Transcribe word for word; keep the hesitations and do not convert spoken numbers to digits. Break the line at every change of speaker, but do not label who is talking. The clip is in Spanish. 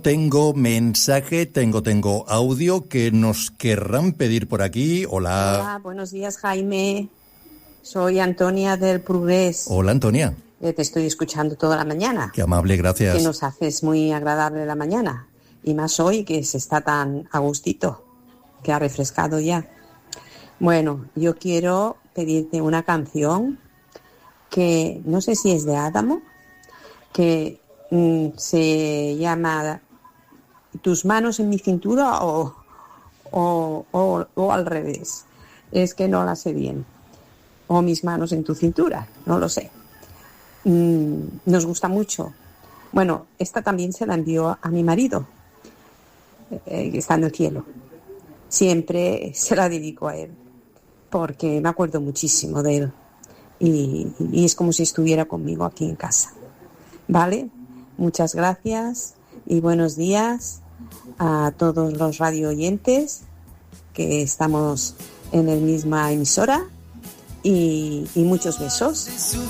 Tengo mensaje, tengo, tengo audio que nos querrán pedir por aquí. Hola.
Hola, buenos días, Jaime. Soy Antonia del Progrés.
Hola, Antonia.
Eh, te estoy escuchando toda la mañana.
Qué amable, gracias.
Que nos haces muy agradable la mañana. Y más hoy que se está tan a gustito, que ha refrescado ya. Bueno, yo quiero pedirte una canción que no sé si es de Adamo, que mm, se llama Tus manos en mi cintura o, o, o, o al revés. Es que no la sé bien. O mis manos en tu cintura, no lo sé. Mm, nos gusta mucho. Bueno, esta también se la envió a mi marido, eh, que está en el cielo. Siempre se la dedico a él, porque me acuerdo muchísimo de él. Y, y es como si estuviera conmigo aquí en casa. ¿Vale? Muchas gracias y buenos días a todos los radio oyentes que estamos en la misma emisora y, y muchos besos.